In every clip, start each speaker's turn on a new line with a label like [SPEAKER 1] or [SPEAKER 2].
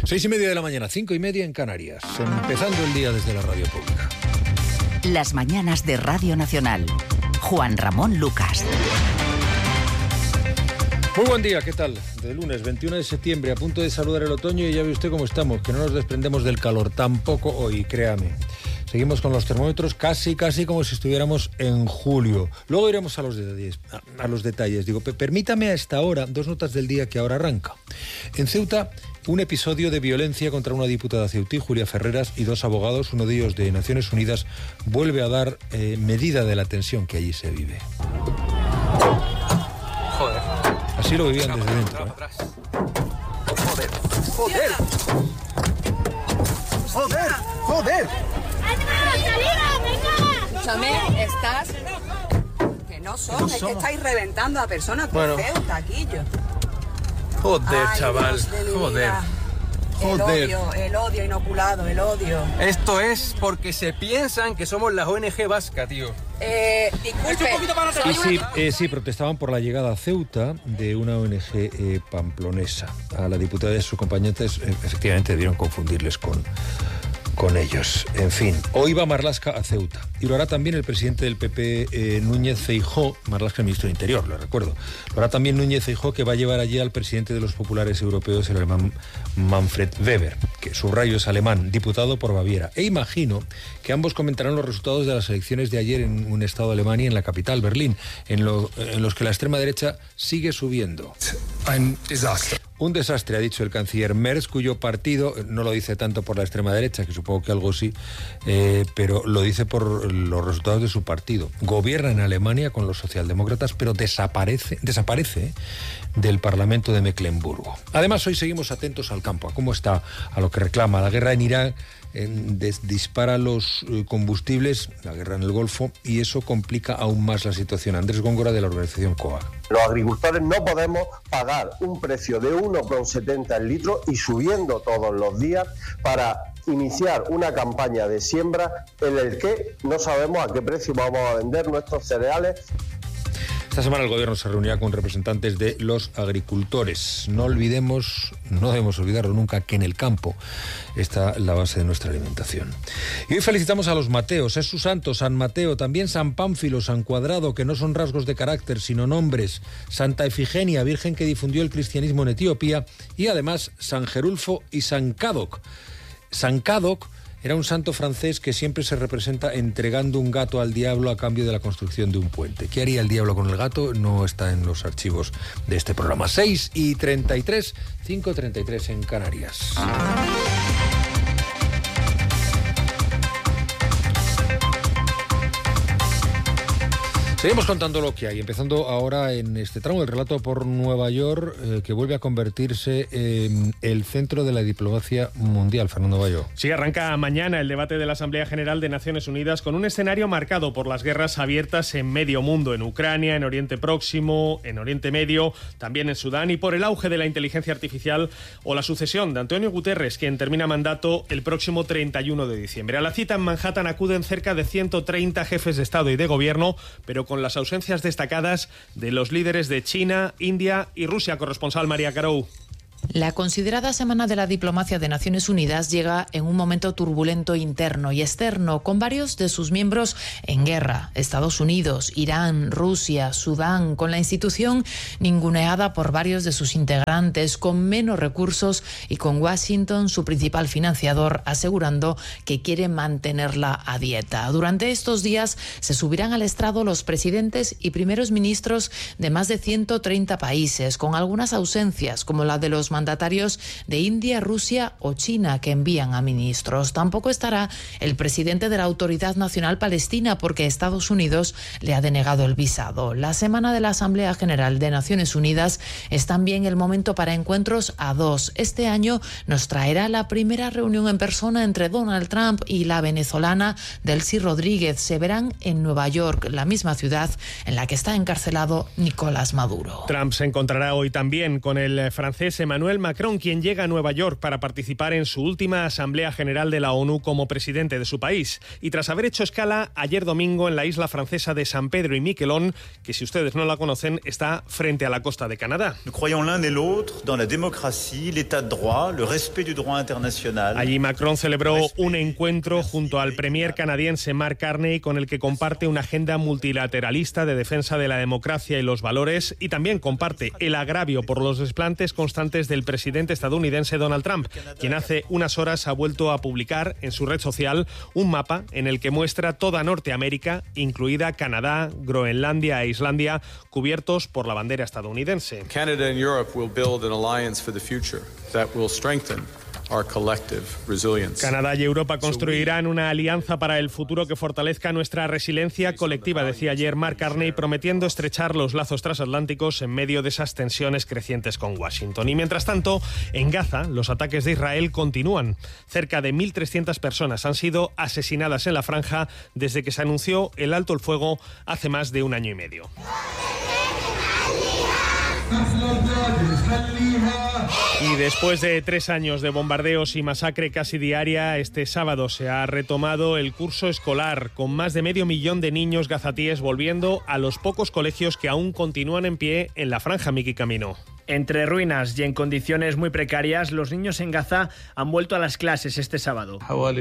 [SPEAKER 1] 6:30 de la mañana, 5:30 en Canarias. Empezando el día desde la radio pública.
[SPEAKER 2] Las mañanas de Radio Nacional. Juan Ramón Lucas.
[SPEAKER 1] Muy buen día, ¿qué tal? De lunes 21 de septiembre, a punto de saludar el otoño y ya ve usted cómo estamos, que no nos desprendemos del calor, tampoco hoy, créame. Seguimos con los termómetros casi como si estuviéramos en julio. Luego iremos a los detalles. Digo, permítame a esta hora, 2 notas del día que ahora arranca. En Ceuta, un episodio de violencia contra una diputada ceutí, Julia Ferreras, y 2 abogados, uno de ellos de Naciones Unidas, vuelve a dar medida de la tensión que allí se vive.
[SPEAKER 3] Joder.
[SPEAKER 1] Así lo vivían desde dentro.
[SPEAKER 3] ¡Joder!
[SPEAKER 4] Escúchame, estás... Que no son, es que estáis reventando a personas por Ceuta, Quillo.
[SPEAKER 3] Joder,
[SPEAKER 4] Ay,
[SPEAKER 3] chaval,
[SPEAKER 4] Dios de mi
[SPEAKER 3] joder.
[SPEAKER 4] vida.
[SPEAKER 3] Joder.
[SPEAKER 4] El odio inoculado, el odio.
[SPEAKER 3] Esto es porque se piensan que somos la ONG vasca, tío.
[SPEAKER 4] Disculpe.
[SPEAKER 1] Sí, protestaban por la llegada a Ceuta de una ONG pamplonesa. A la diputada y a sus acompañantes efectivamente debieron confundirles con ellos. En fin, hoy va Marlaska a Ceuta y lo hará también el presidente del PP, Núñez Feijóo. Marlaska, el ministro de Interior, lo recuerdo. Lo hará también Núñez Feijóo, que va a llevar allí al presidente de los populares europeos, el alemán Manfred Weber, que su rayo es alemán, diputado por Baviera. E imagino que ambos comentarán los resultados de las elecciones de ayer en un estado de Alemania, en la capital, Berlín, en los que la extrema derecha sigue subiendo. Un desastre, ha dicho el canciller Merz, cuyo partido no lo dice tanto por la extrema derecha, que supongo que algo sí, pero lo dice por los resultados de su partido. Gobierna en Alemania con los socialdemócratas, pero desaparece del Parlamento de Mecklemburgo. Además, hoy seguimos atentos al campo, a cómo está, a lo que reclama la guerra en Irán. Dispara los combustibles, la guerra en el Golfo, y eso complica aún más la situación. Andrés Góngora, de la organización COAG.
[SPEAKER 5] Los agricultores no podemos pagar un precio de 1,70 el litro y subiendo todos los días para iniciar una campaña de siembra en el que no sabemos a qué precio vamos a vender nuestros cereales.
[SPEAKER 1] Esta semana el gobierno se reunirá con representantes de los agricultores. No debemos olvidarlo nunca, que en el campo está la base de nuestra alimentación. Y hoy felicitamos a los Mateos, es su santo, San Mateo, también San Pánfilo, San Cuadrado, que no son rasgos de carácter, sino nombres, Santa Efigenia, virgen que difundió el cristianismo en Etiopía, y además San Gerulfo y San Cadoc. San Cadoc era un santo francés que siempre se representa entregando un gato al diablo a cambio de la construcción de un puente. ¿Qué haría el diablo con el gato? No está en los archivos de este programa. 6:33, 5:33 en Canarias. Seguimos contando lo que hay, empezando ahora en este tramo el relato por Nueva York, que vuelve a convertirse en el centro de la diplomacia mundial. Fernando Bayo.
[SPEAKER 6] Sí, arranca mañana el debate de la Asamblea General de Naciones Unidas con un escenario marcado por las guerras abiertas en medio mundo, en Ucrania, en Oriente Próximo, en Oriente Medio, también en Sudán, y por el auge de la inteligencia artificial o la sucesión de Antonio Guterres, quien termina mandato el próximo 31 de diciembre. A la cita en Manhattan acuden cerca de 130 jefes de Estado y de Gobierno, pero con las ausencias destacadas de los líderes de China, India y Rusia. Corresponsal María Carou.
[SPEAKER 7] La considerada Semana de la Diplomacia de Naciones Unidas llega en un momento turbulento interno y externo, con varios de sus miembros en guerra. Estados Unidos, Irán, Rusia, Sudán, con la institución ninguneada por varios de sus integrantes, con menos recursos y con Washington, su principal financiador, asegurando que quiere mantenerla a dieta. Durante estos días se subirán al estrado los presidentes y primeros ministros de más de 130 países, con algunas ausencias, como la de los mandatarios de India, Rusia o China, que envían a ministros. Tampoco estará el presidente de la Autoridad Nacional Palestina, porque Estados Unidos le ha denegado el visado. La semana de la Asamblea General de Naciones Unidas es también el momento para encuentros a dos. Este año nos traerá la primera reunión en persona entre Donald Trump y la venezolana Delcy Rodríguez. Se verán en Nueva York, la misma ciudad en la que está encarcelado Nicolás Maduro.
[SPEAKER 6] Trump se encontrará hoy también con el francés Emmanuel Emmanuel Macron, quien llega a Nueva York para participar en su última Asamblea General de la ONU como presidente de su país. Y tras haber hecho escala ayer domingo en la isla francesa de San Pedro y Miquelon, que si ustedes no la conocen, está frente a la costa de Canadá.
[SPEAKER 8] Nous croyons l'un et l'autre dans la démocratie, l'état de droit, le respect du droit international.
[SPEAKER 6] Allí Macron celebró un encuentro junto al premier canadiense Mark Carney, con el que comparte una agenda multilateralista de defensa de la democracia y los valores, y también comparte el agravio por los desplantes constantes del presidente estadounidense Donald Trump, quien hace unas horas ha vuelto a publicar en su red social un mapa en el que muestra toda Norteamérica, incluida Canadá, Groenlandia e Islandia, cubiertos por la bandera estadounidense.
[SPEAKER 9] Canada and Europe will build an alliance for the future that will strengthen our collective resilience.
[SPEAKER 6] Canadá y Europa construirán una alianza para el futuro que fortalezca nuestra resiliencia colectiva, decía ayer Mark Carney, prometiendo estrechar los lazos transatlánticos en medio de esas tensiones crecientes con Washington. Y mientras tanto, en Gaza, los ataques de Israel continúan. Cerca de 1.300 personas han sido asesinadas en la franja desde que se anunció el alto el fuego hace más de un año y medio. Y después de 3 años de bombardeos y masacre casi diaria, este sábado se ha retomado el curso escolar, con más de 500.000 de niños gazatíes volviendo a los pocos colegios que aún continúan en pie en la franja. Miki Camino.
[SPEAKER 10] Entre ruinas y en condiciones muy precarias, los niños en Gaza han vuelto a las clases este sábado.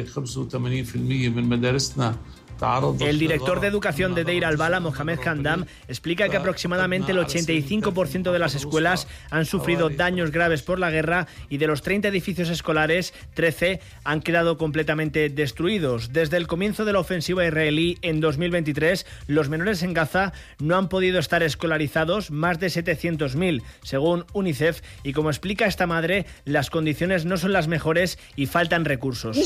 [SPEAKER 10] El director de educación de Deir al-Bala, Mohamed Khandam, explica que aproximadamente el 85% de las escuelas han sufrido daños graves por la guerra y de los 30 edificios escolares, 13 han quedado completamente destruidos. Desde el comienzo de la ofensiva israelí en 2023, los menores en Gaza no han podido estar escolarizados, más de 700.000, según UNICEF, y como explica esta madre, las condiciones no son las mejores y faltan recursos.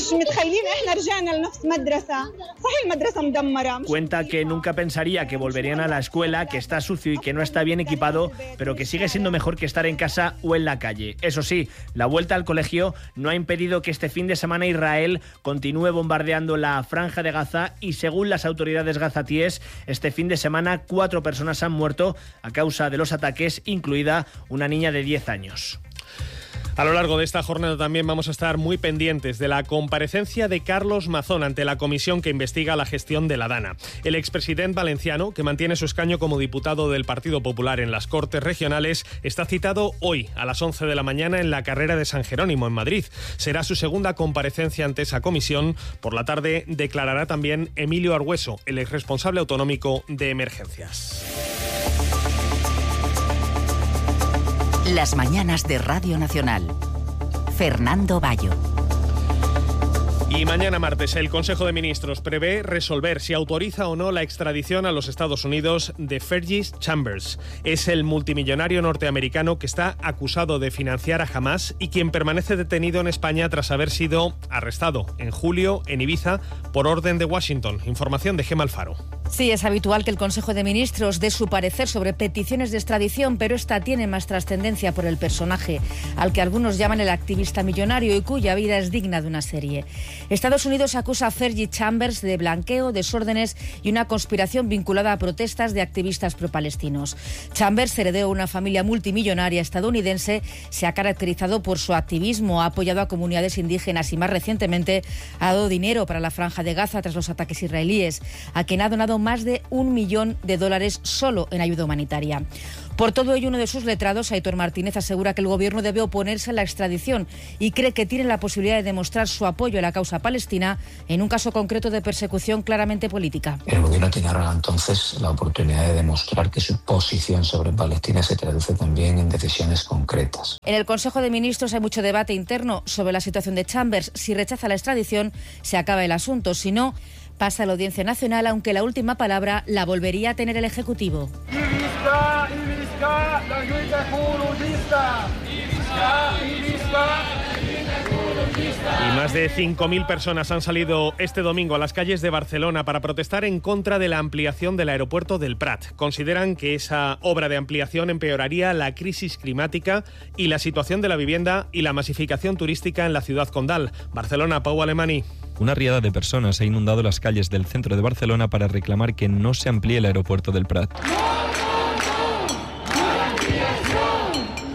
[SPEAKER 10] Cuenta que nunca pensaría que volverían a la escuela, que está sucio y que no está bien equipado, pero que sigue siendo mejor que estar en casa o en la calle. Eso sí, la vuelta al colegio no ha impedido que este fin de semana Israel continúe bombardeando la franja de Gaza y, según las autoridades gazatíes, este fin de semana 4 personas han muerto a causa de los ataques, incluida una niña de 10 años.
[SPEAKER 6] A lo largo de esta jornada también vamos a estar muy pendientes de la comparecencia de Carlos Mazón ante la comisión que investiga la gestión de la Dana. El expresidente valenciano, que mantiene su escaño como diputado del Partido Popular en las Cortes Regionales, está citado hoy a las 11 de la mañana en la carrera de San Jerónimo, en Madrid. Será su segunda comparecencia ante esa comisión. Por la tarde declarará también Emilio Argüeso, el exresponsable autonómico de Emergencias.
[SPEAKER 2] Las mañanas de Radio Nacional. Fernando Bayo.
[SPEAKER 6] Y mañana martes el Consejo de Ministros prevé resolver si autoriza o no la extradición a los Estados Unidos de Fergie Chambers. Es el multimillonario norteamericano que está acusado de financiar a Hamás y quien permanece detenido en España tras haber sido arrestado en julio en Ibiza por orden de Washington. Información de Gemma Alfaro.
[SPEAKER 11] Sí, es habitual que el Consejo de Ministros dé su parecer sobre peticiones de extradición, pero esta tiene más trascendencia por el personaje, al que algunos llaman el activista millonario y cuya vida es digna de una serie. Estados Unidos acusa a Fergie Chambers de blanqueo, desórdenes y una conspiración vinculada a protestas de activistas pro-palestinos. Chambers heredó una familia multimillonaria estadounidense, se ha caracterizado por su activismo, ha apoyado a comunidades indígenas y más recientemente ha dado dinero para la Franja de Gaza tras los ataques israelíes, a quien ha donado más de $1 millón solo en ayuda humanitaria. Por todo ello, uno de sus letrados, Aitor Martínez, asegura que el gobierno debe oponerse a la extradición y cree que tiene la posibilidad de demostrar su apoyo a la causa palestina en un caso concreto de persecución claramente política.
[SPEAKER 12] El gobierno tiene ahora entonces la oportunidad de demostrar que su posición sobre Palestina se traduce también en decisiones concretas.
[SPEAKER 11] En el Consejo de Ministros hay mucho debate interno sobre la situación de Chambers. Si rechaza la extradición, se acaba el asunto. Si no, pasa a la Audiencia Nacional, aunque la última palabra la volvería a tener el Ejecutivo.
[SPEAKER 6] Y más de 5.000 personas han salido este domingo a las calles de Barcelona para protestar en contra de la ampliación del aeropuerto del Prat. Consideran que esa obra de ampliación empeoraría la crisis climática y la situación de la vivienda y la masificación turística en la ciudad condal. Barcelona, Pau Alemany.
[SPEAKER 13] Una riada de personas ha inundado las calles del centro de Barcelona para reclamar que no se amplíe el aeropuerto del Prat.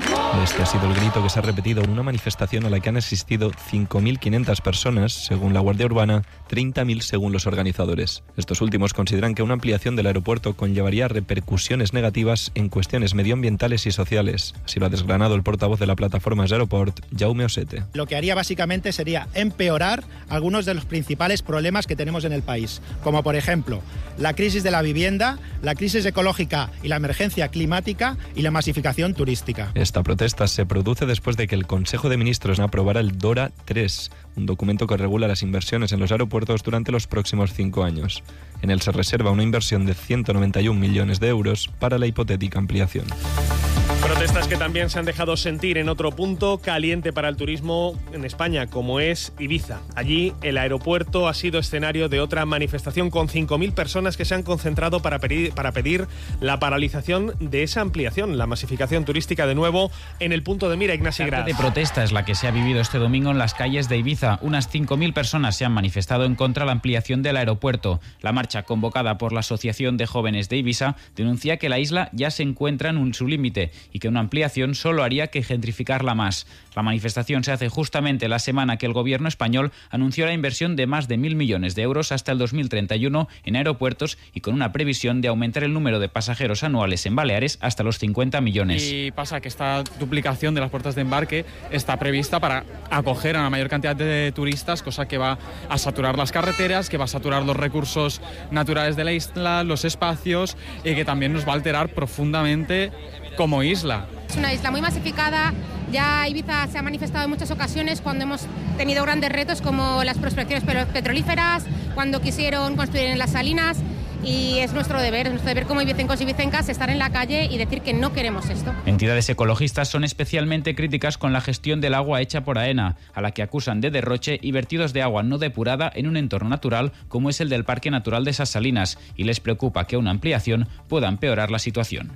[SPEAKER 13] Este ha sido el grito que se ha repetido en una manifestación a la que han asistido 5.500 personas, según la Guardia Urbana, 30.000 según los organizadores. Estos últimos consideran que una ampliación del aeropuerto conllevaría repercusiones negativas en cuestiones medioambientales y sociales. Así lo ha desgranado el portavoz de la plataforma Aeroport, Jaume Osete.
[SPEAKER 14] Lo que haría básicamente sería empeorar algunos de los principales problemas que tenemos en el país, como por ejemplo la crisis de la vivienda, la crisis ecológica y la emergencia climática y la masificación turística.
[SPEAKER 13] Esta protesta se produce después de que el Consejo de Ministros aprobara el DORA 3, un documento que regula las inversiones en los aeropuertos durante los próximos 5 años. En él se reserva una inversión de 191 millones de euros para la hipotética ampliación.
[SPEAKER 6] Protestas que también se han dejado sentir en otro punto caliente para el turismo en España, como es Ibiza. Allí el aeropuerto ha sido escenario de otra manifestación con 5.000 personas que se han concentrado para pedir la paralización de esa ampliación, la masificación turística de nuevo en el punto de mira. Ignasi Gras.
[SPEAKER 15] La protesta es la que se ha vivido este domingo en las calles de Ibiza. Unas 5.000 personas se han manifestado en contra de la ampliación del aeropuerto. La marcha, convocada por la Asociación de Jóvenes de Ibiza, denuncia que la isla ya se encuentra en su límite y que una ampliación solo haría que gentrificarla más. La manifestación se hace justamente la semana que el gobierno español anunció la inversión de más de 1.000 millones de euros hasta el 2031 en aeropuertos y con una previsión de aumentar el número de pasajeros anuales en Baleares hasta los 50 millones.
[SPEAKER 16] Y pasa que esta duplicación de las puertas de embarque está prevista para acoger a una mayor cantidad de turistas, cosa que va a saturar las carreteras, que va a saturar los recursos naturales de la isla, los espacios, y que también nos va a alterar profundamente como isla.
[SPEAKER 17] Es una isla muy masificada, ya Ibiza se ha manifestado en muchas ocasiones cuando hemos tenido grandes retos como las prospecciones petrolíferas, cuando quisieron construir en las salinas, y es nuestro deber como ibicencos y ibicencas estar en la calle y decir que no queremos esto.
[SPEAKER 15] Entidades ecologistas son especialmente críticas con la gestión del agua hecha por AENA, a la que acusan de derroche y vertidos de agua no depurada en un entorno natural como es el del Parque Natural de esas Salinas, y les preocupa que una ampliación pueda empeorar la situación.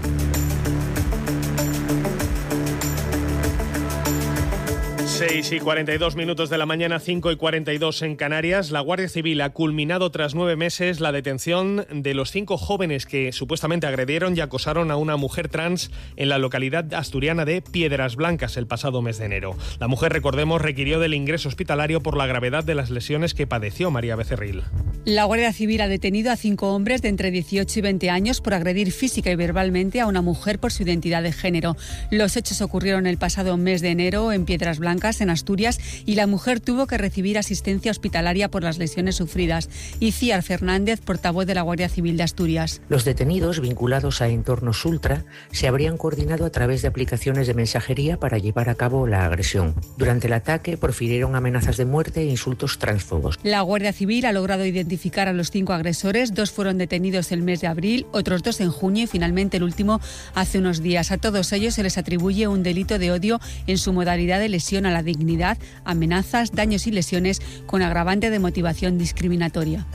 [SPEAKER 6] 6:42 de la mañana, 5:42 en Canarias. La Guardia Civil ha culminado tras 9 meses la detención de los 5 jóvenes que supuestamente agredieron y acosaron a una mujer trans en la localidad asturiana de Piedras Blancas el pasado mes de enero. La mujer, recordemos, requirió del ingreso hospitalario por la gravedad de las lesiones que padeció. María Becerril.
[SPEAKER 18] La Guardia Civil ha detenido a 5 hombres de entre 18 y 20 años por agredir física y verbalmente a una mujer por su identidad de género. Los hechos ocurrieron el pasado mes de enero en Piedras Blancas, en Asturias, y la mujer tuvo que recibir asistencia hospitalaria por las lesiones sufridas. Iciar Fernández, portavoz de la Guardia Civil de Asturias.
[SPEAKER 19] Los detenidos vinculados a entornos ultra se habrían coordinado a través de aplicaciones de mensajería para llevar a cabo la agresión. Durante el ataque profirieron amenazas de muerte e insultos transfobos.
[SPEAKER 18] La Guardia Civil ha logrado identificar a los 5 agresores. 2 fueron detenidos el mes de abril, otros 2 en junio y finalmente el último hace unos días. A todos ellos se les atribuye un delito de odio en su modalidad de lesión a la dignidad, amenazas, daños y lesiones con agravante de motivación discriminatoria.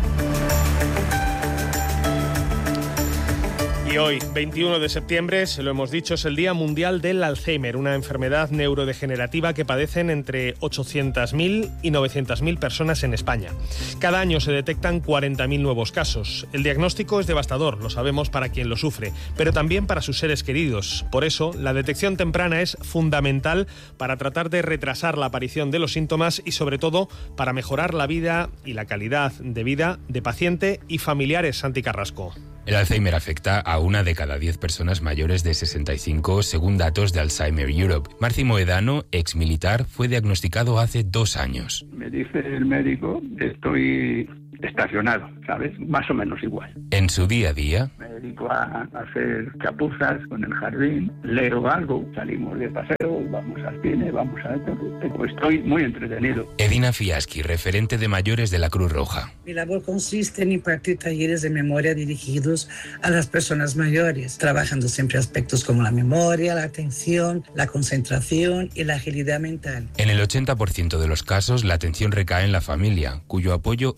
[SPEAKER 6] Y hoy, 21 de septiembre, se lo hemos dicho, es el Día Mundial del Alzheimer, una enfermedad neurodegenerativa que padecen entre 800.000 y 900.000 personas en España. Cada año se detectan 40.000 nuevos casos. El diagnóstico es devastador, lo sabemos, para quien lo sufre, pero también para sus seres queridos. Por eso, la detección temprana es fundamental para tratar de retrasar la aparición de los síntomas y, sobre todo, para mejorar la vida y la calidad de vida de paciente y familiares. Santi Carrasco.
[SPEAKER 20] El Alzheimer afecta a 1 de cada 10 personas mayores de 65, según datos de Alzheimer Europe. Marci Moedano, exmilitar, fue diagnosticado hace 2 años.
[SPEAKER 21] Me dice el médico, estoy estacionado, ¿sabes? Más o menos igual.
[SPEAKER 20] En su día a día,
[SPEAKER 21] me dedico a hacer chapuzas con el jardín, leo algo, salimos de paseo, vamos al cine, vamos a esto. Estoy muy entretenido.
[SPEAKER 20] Edina Fiaschi, referente de mayores de la Cruz Roja.
[SPEAKER 22] Mi labor consiste en impartir talleres de memoria dirigidos a las personas mayores, trabajando siempre aspectos como la memoria, la atención, la concentración y la agilidad mental.
[SPEAKER 20] En el 80% de los casos, la atención recae en la familia, cuyo apoyo es fundamental.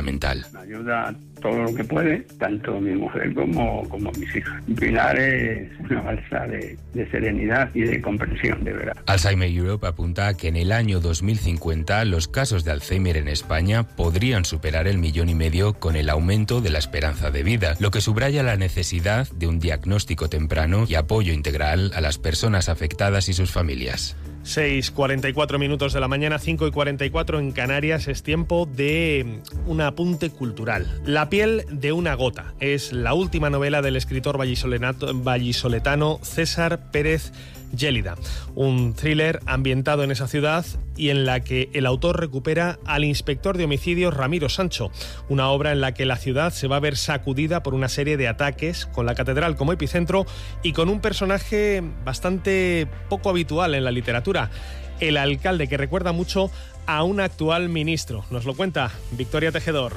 [SPEAKER 20] fundamental.
[SPEAKER 21] Ayuda todo lo que puede, tanto mi mujer como mis hijas. Pilar es una balsa de serenidad y de comprensión, de verdad.
[SPEAKER 20] Alzheimer Europe apunta que en el año 2050 los casos de Alzheimer en España podrían superar el 1,5 millones con el aumento de la esperanza de vida, lo que subraya la necesidad de un diagnóstico temprano y apoyo integral a las personas afectadas y sus familias.
[SPEAKER 6] 6:44 minutos de la mañana, 5:44 en Canarias. Es tiempo de un apunte cultural. La piel de una gota es la última novela del escritor vallisoletano César Pérez Gélida, un thriller ambientado en esa ciudad y en la que el autor recupera al inspector de homicidios Ramiro Sancho, una obra en la que la ciudad se va a ver sacudida por una serie de ataques, con la catedral como epicentro y con un personaje bastante poco habitual en la literatura, el alcalde, que recuerda mucho a un actual ministro. Nos lo cuenta Victoria Tejedor.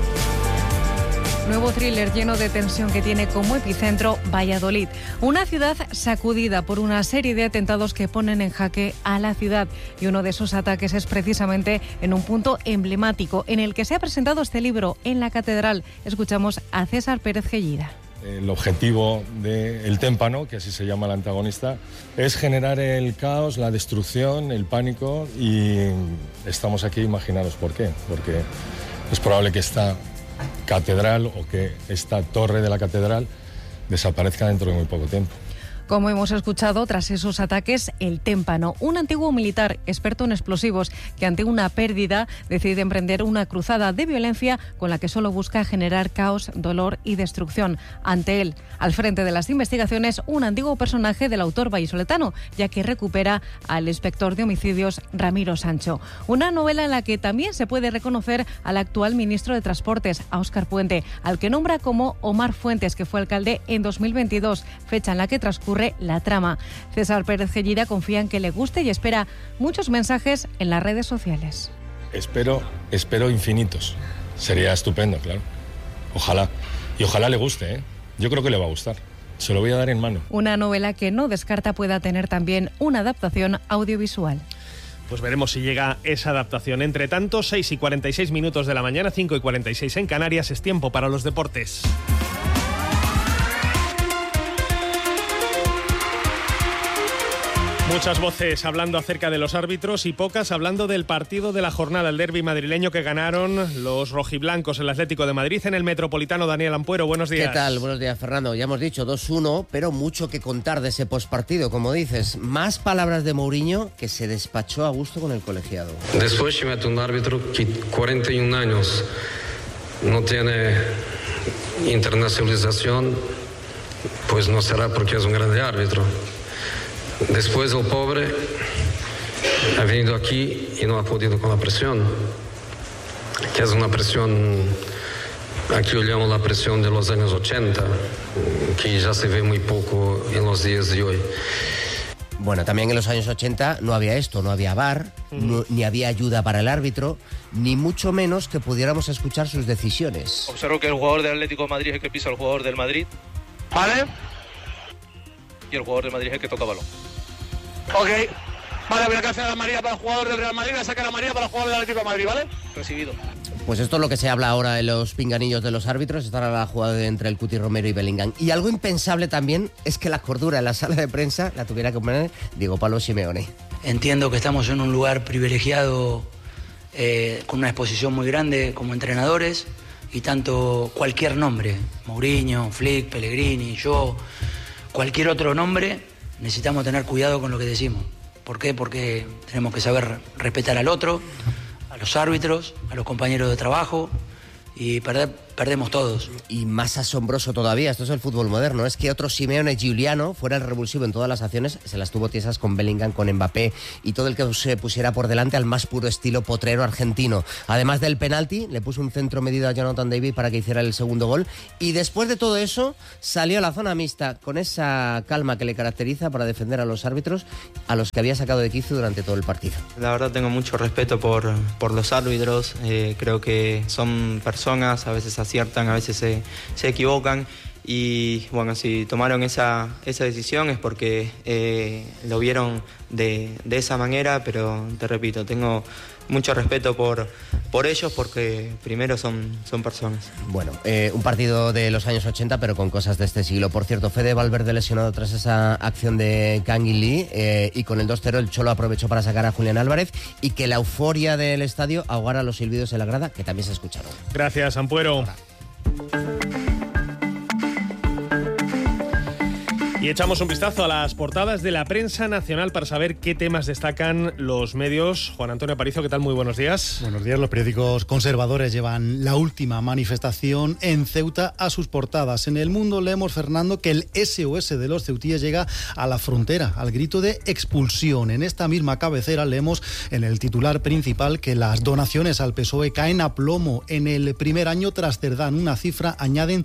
[SPEAKER 11] Nuevo thriller lleno de tensión que tiene como epicentro Valladolid, una ciudad sacudida por una serie de atentados que ponen en jaque a la ciudad, y uno de esos ataques es precisamente en un punto emblemático en el que se ha presentado este libro, en la catedral. Escuchamos a César Pérez Gélida.
[SPEAKER 3] El objetivo del témpano, que así se llama el antagonista, es generar el caos, la destrucción, el pánico, y estamos aquí, imaginaros por qué, porque es probable que esta catedral o que esta torre de la catedral desaparezca dentro de muy poco tiempo.
[SPEAKER 11] Como hemos escuchado, tras esos ataques, el témpano, un antiguo militar experto en explosivos que ante una pérdida decide emprender una cruzada de violencia con la que solo busca generar caos, dolor y destrucción. Ante él, al frente de las investigaciones, un antiguo personaje del autor vallisoletano, ya que recupera al inspector de homicidios Ramiro Sancho. Una novela en la que también se puede reconocer al actual ministro de Transportes, a Óscar Puente, al que nombra como Omar Fuentes, que fue alcalde en 2022, fecha en la que transcurre la trama. César Pérez Gélida confía en que le guste y espera muchos mensajes en las redes sociales.
[SPEAKER 3] Espero infinitos. Sería estupendo, claro. Ojalá. Y ojalá le guste, ¿eh? Yo creo que le va a gustar. Se lo voy a dar en mano.
[SPEAKER 11] Una novela que no descarta pueda tener también una adaptación audiovisual.
[SPEAKER 6] Pues veremos si llega esa adaptación. Entre tanto, 6:46 minutos de la mañana, 5:46 en Canarias, es tiempo para los deportes. Muchas voces hablando acerca de los árbitros y pocas hablando del partido de la jornada, el derbi madrileño que ganaron los rojiblancos, el Atlético de Madrid en el Metropolitano. Daniel Ampuero, buenos días.
[SPEAKER 4] ¿Qué tal? Buenos días, Fernando. Ya hemos dicho 2-1, pero mucho que contar de ese postpartido, como dices. Más palabras de Mourinho, que se despachó a gusto con el colegiado.
[SPEAKER 23] Después se mete un árbitro que 41 años no tiene internacionalización, pues no será porque es un grande árbitro. Después el pobre ha venido aquí y no ha podido con la presión, que es una presión, aquí yo llamo la presión de los años 80, que ya se ve muy poco en los días de hoy.
[SPEAKER 4] Bueno, también en los años 80 no había esto, no había VAR, ni había ayuda para el árbitro, ni mucho menos que pudiéramos escuchar sus decisiones.
[SPEAKER 24] Observo que el jugador del Atlético de Madrid es el que pisa al jugador del Madrid.
[SPEAKER 25] ¿Vale?
[SPEAKER 24] Y el jugador del Madrid es el que toca balón.
[SPEAKER 25] Ok. Vale, voy a hacer la amarilla para el jugador del Real Madrid, voy a sacar la amarilla para el jugador del Atlético de Madrid, ¿vale?
[SPEAKER 24] Recibido.
[SPEAKER 4] Pues esto es lo que se habla ahora en los pinganillos de los árbitros, estará la jugada entre el Cuti Romero y Bellingham. Y algo impensable también es que la cordura en la sala de prensa la tuviera que poner Diego Pablo Simeone.
[SPEAKER 26] Entiendo que estamos en un lugar privilegiado, con una exposición muy grande como entrenadores, y tanto cualquier nombre, Mourinho, Flick, Pellegrini, yo, cualquier otro nombre, necesitamos tener cuidado con lo que decimos. ¿Por qué? Porque tenemos que saber respetar al otro, a los árbitros, a los compañeros de trabajo, y perdemos todos.
[SPEAKER 4] Y más asombroso todavía, esto es el fútbol moderno, es que otro Simeone Giuliano fuera el revulsivo en todas las acciones, se las tuvo tiesas con Bellingham, con Mbappé y todo el que se pusiera por delante al más puro estilo potrero argentino. Además del penalti, le puso un centro medido a Jonathan David para que hiciera el segundo gol, y después de todo eso salió a la zona mixta con esa calma que le caracteriza para defender a los árbitros, a los que había sacado de quicio durante todo el partido.
[SPEAKER 27] La verdad tengo mucho respeto por los árbitros, creo que son personas, a veces aciertan, a veces se equivocan, y bueno, si tomaron esa decisión es porque lo vieron de esa manera, pero te repito, tengo mucho respeto por ellos porque primero son personas.
[SPEAKER 4] Bueno, un partido de los años 80 pero con cosas de este siglo. Por cierto, Fede Valverde lesionado tras esa acción de Kangin Lee, y con el 2-0 el Cholo aprovechó para sacar a Julián Álvarez y que la euforia del estadio ahogara los silbidos en la grada, que también se escucharon.
[SPEAKER 6] Gracias, Ampuero. Y echamos un vistazo a las portadas de la prensa nacional para saber qué temas destacan los medios. Juan Antonio Aparicio, ¿qué tal? Muy buenos días.
[SPEAKER 1] Buenos días. Los periódicos conservadores llevan la última manifestación en Ceuta a sus portadas. En El Mundo leemos, Fernando, que el SOS de los ceutíes llega a la frontera, al grito de expulsión. En esta misma cabecera leemos en el titular principal que las donaciones al PSOE caen a plomo en el primer año tras Cerdán. Una cifra, añaden,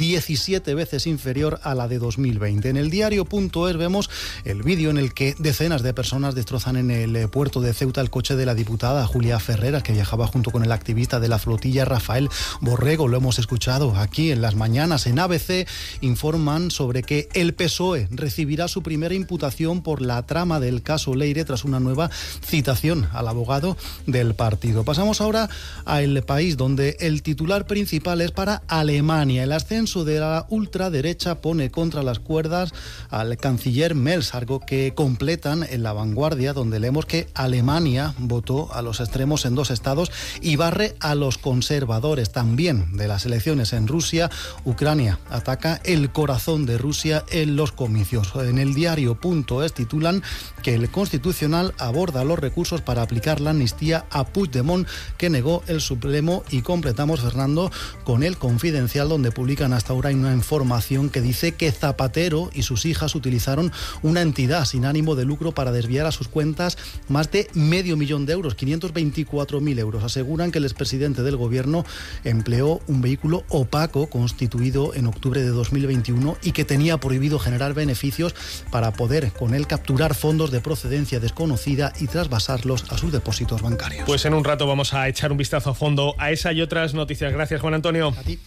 [SPEAKER 1] 17 veces inferior a la de 2020. En el diario.es vemos el vídeo en el que decenas de personas destrozan en el puerto de Ceuta el coche de la diputada Julia Ferreras, que viajaba junto con el activista de la flotilla Rafael Borrego. Lo hemos escuchado aquí en las mañanas. En ABC informan sobre que el PSOE recibirá su primera imputación por la trama del caso Leire tras una nueva citación al abogado del partido. Pasamos ahora a El País, donde el titular principal es para Alemania. El ascenso de la ultraderecha pone contra las cuerdas al canciller Merz, algo que completan en La Vanguardia, donde leemos que Alemania votó a los extremos en 2 estados y barre a los conservadores. También de las elecciones en Rusia, Ucrania ataca el corazón de Rusia en los comicios. En el diario.es titulan que el Constitucional aborda los recursos para aplicar la amnistía a Puigdemont, que negó el Supremo. Y completamos, Fernando, con El Confidencial, donde publican hasta ahora una información que dice que Zapatero y sus hijas utilizaron una entidad sin ánimo de lucro para desviar a sus cuentas más de $500.000 de euros, 524.000 euros. Aseguran que el expresidente del gobierno empleó un vehículo opaco constituido en octubre de 2021 y que tenía prohibido generar beneficios para poder con él capturar fondos de procedencia desconocida y trasvasarlos a sus depósitos bancarios.
[SPEAKER 6] Pues en un rato vamos a echar un vistazo a fondo a esa y otras noticias. Gracias, Juan Antonio.
[SPEAKER 1] A ti.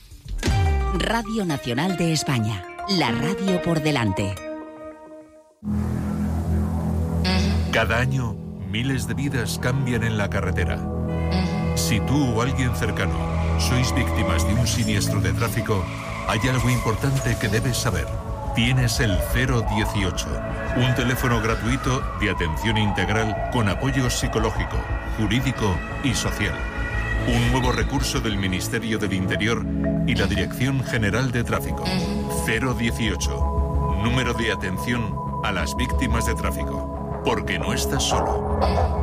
[SPEAKER 2] Radio Nacional de España. La radio por delante.
[SPEAKER 5] Cada año, miles de vidas cambian en la carretera. Si tú o alguien cercano sois víctimas de un siniestro de tráfico, hay algo importante que debes saber. Tienes el 018, un teléfono gratuito de atención integral con apoyo psicológico, jurídico y social. Un nuevo recurso del Ministerio del Interior y la Dirección General de Tráfico. 018, número de atención a las víctimas de tráfico. Porque no estás solo.